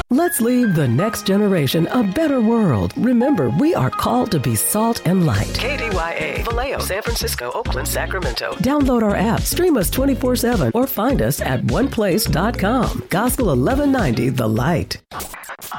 Let's leave the next generation a better world. Remember, we are called to be salt and light. KDYA, Vallejo, San Francisco, Oakland, Sacramento. Download our app, stream us 24/7, or find us at oneplace.com. Gospel 1190, The Light.